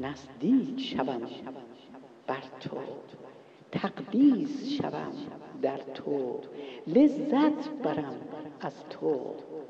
نزدیک شوم بر تو، تقدیس شوم در تو، لذت برم از تو.